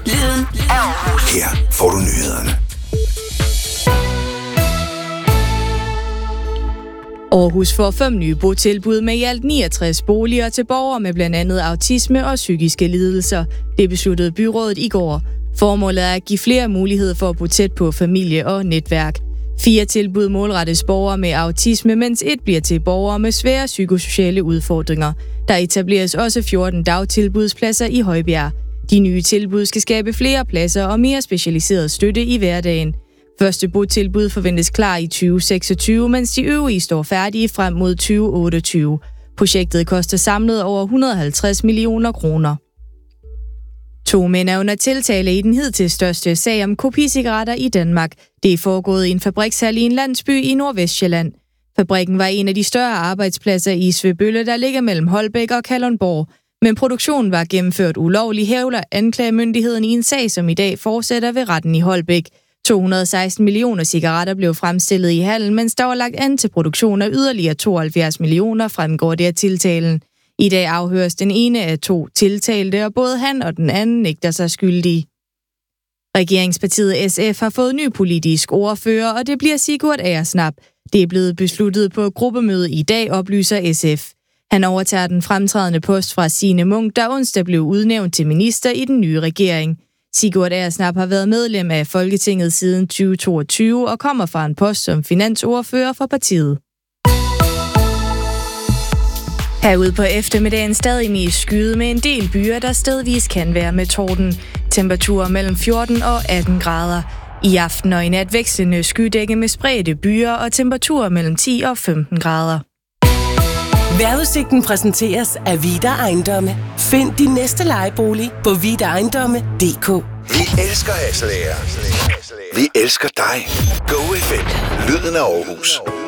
Lyden af Aarhus. Her får du nyhederne. Aarhus får 5 nye botilbud med i alt 69 boliger til borgere med blandt andet autisme og psykiske lidelser. Det besluttede byrådet i går. Formålet er at give flere muligheder for at bo tæt på familie og netværk. 4 tilbud målrettes borgere med autisme, mens 1 bliver til borgere med svære psykosociale udfordringer. Der etableres også 14 dagtilbudspladser i Højbjerg. De nye tilbud skal skabe flere pladser og mere specialiseret støtte i hverdagen. Første botilbud forventes klar i 2026, mens de øvrige står færdige frem mod 2028. Projektet koster samlet over 150 millioner kroner. 2 mænd er under tiltale i den hidtil største sag om kopicigaretter i Danmark. Det er foregået i en fabrikshal i en landsby i Nordvestsjælland. Fabrikken var en af de større arbejdspladser i Svebølle, der ligger mellem Holbæk og Kalundborg. Men produktionen var gennemført ulovlig, hævder anklagemyndigheden i en sag, som i dag fortsætter ved retten i Holbæk. 216 millioner cigaretter blev fremstillet i hallen, mens der var lagt an til produktion af yderligere 72 millioner, fremgår det af tiltalen. I dag afhøres den ene af 2 tiltalte, og både han og den anden nægter sig skyldige. Regeringspartiet SF har fået ny politisk ordfører, og det bliver Sigurd Agersnap. Det er blevet besluttet på et gruppemøde i dag, oplyser SF. Han overtager den fremtrædende post fra Signe Munk, der onsdag blev udnævnt til minister i den nye regering. Sigurd Agersnap har været medlem af Folketinget siden 2022 og kommer fra en post som finansordfører for partiet. Herude på eftermiddagen stadig mest skyet med en del byer, der stedvis kan være med torden. Temperaturer mellem 14 og 18 grader. I aften og i nat vekslende skydække med spredte byer og temperaturer mellem 10 og 15 grader. Vejrudsigten præsenteres af Vida Ejendomme. Find din næste lejebolig på vidaejendomme.dk. Vi elsker Hasselager. Vi elsker dig. Go FM. Lyden af Aarhus.